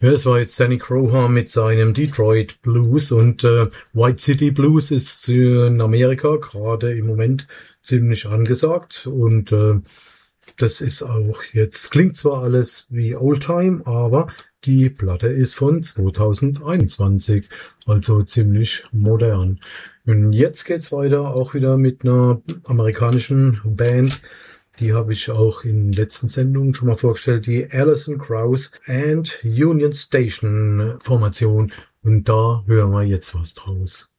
Ja, das war jetzt Danny Crowham mit seinem Detroit Blues und White City Blues ist in Amerika gerade im Moment ziemlich angesagt und das ist auch jetzt, klingt zwar alles wie Oldtime, aber die Platte ist von 2021, also ziemlich modern. Und jetzt geht's weiter auch wieder mit einer amerikanischen Band. Die habe ich auch in den letzten Sendungen schon mal vorgestellt, die Alison Krauss and Union Station Formation. Und da hören wir jetzt was draus.